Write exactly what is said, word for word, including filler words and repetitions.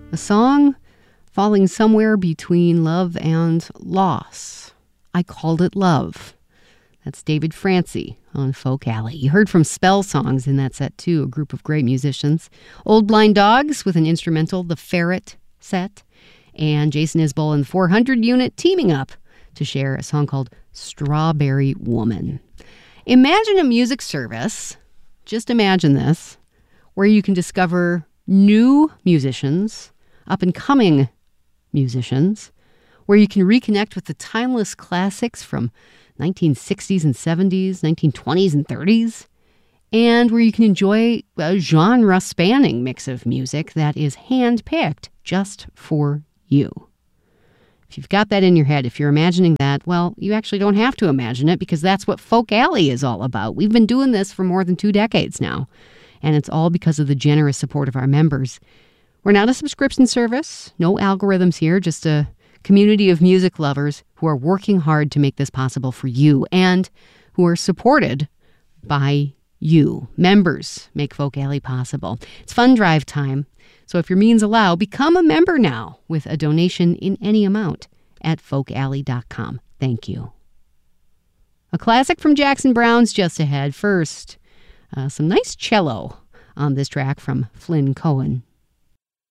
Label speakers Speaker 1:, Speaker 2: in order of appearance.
Speaker 1: A song falling somewhere between love and loss. I called it love. That's David Francie on Folk Alley. You heard from Spell Songs in that set, too, a group of great musicians. Old Blind Dogs with an instrumental, The Ferret Set, and Jason Isbell and the four hundred unit teaming up to share a song called Strawberry Woman. Imagine a music service, just imagine this, where you can discover new musicians, up-and-coming musicians, where you can reconnect with the timeless classics from nineteen sixties and seventies, nineteen twenties and thirties, and where you can enjoy a genre-spanning mix of music that is hand-picked just for you. If you've got that in your head, if you're imagining that, well, you actually don't have to imagine it because that's what Folk Alley is all about. We've been doing this for more than two decades now, and it's all because of the generous support of our members. We're not a subscription service, no algorithms here, just a community of music lovers who are working hard to make this possible for you and who are supported by you. Members make Folk Alley possible. It's fund drive time, so if your means allow, become a member now with a donation in any amount at folk alley dot com. Thank you. A classic from Jackson Browne's just ahead. First, uh, some nice cello on this track from Flynn Cohen.